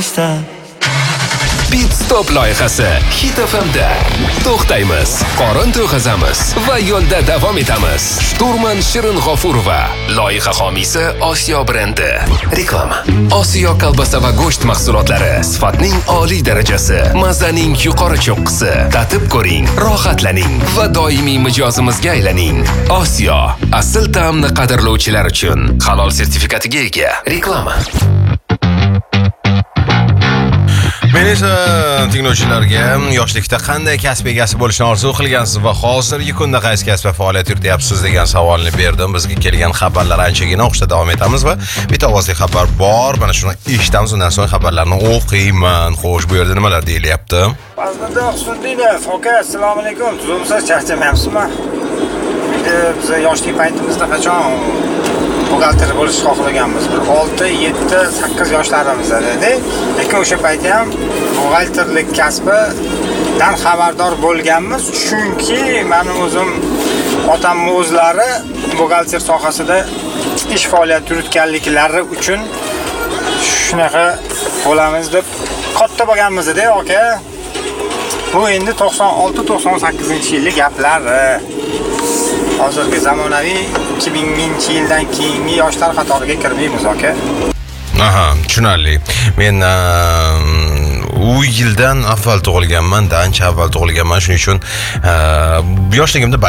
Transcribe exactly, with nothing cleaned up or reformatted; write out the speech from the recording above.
Pit Stop loyihasi Hit F M'da. To'xtaymiz, qorin to'g'azamiz va yo'lda davom etamiz. Shturman Shirin G'ofurova, loyiha homiysi Osiyo brendi. Reklama. Osiyo kolbasa va go'sht mahsulotlari, sifatning oliy darajasi, mazaning yuqori cho'qqisi. Tatib ko'ring, rohatlaning va doimiy mijozimizga aylaning. Osiyo, asl ta'mni qadrlovchilar uchun halol sertifikatiga ega. Reklama. Men esa tinglovchilarga yoshlikda qanday kasb egasi bo'lishni orzu qilgansiz va hozirgi kunda qaysi kasbda faoliyat yurityapsiz degan savolni berdim. Bizga kelgan xabarlar anchagina o'qishda davom etamiz va bitta ovozli xabar bor. Mana shuni eshitamiz, undan so'ng xabarlarni o'qiyman. Xo'sh, bu yerda nimalar deyilyapti? Fazliddin Husniddinov, aka, assalomu alaykum. Tuzumsiz charchamayapsizmi? Biz yoshlik paytimizda qachon buxgalter bo'lishni xohlaganmiz. olti, yetti, sakkiz yoshlarimizda edi. Lekin o'sha paytda ham buxgalterlik kasbidan xabardor bo'lganmiz, chunki meni o'zim otamning o'zlari buxgalter sohasida ish faoliyat yuritganliklari uchun shunaqa bo'lamiz deb katta bo'lganmiz-da, aka. Bu endi to'qson olti to'qson sakkizinchi yillik gaplar. Hozirgi zamonaviy ikki minginchi yildan keyingi yoshlar qatoriga kirmaymiz, aka. Aha, tushunarli. Men u yildan avval tug'ilganman, ancha avval tug'ilganman, shuning uchun yoshligimda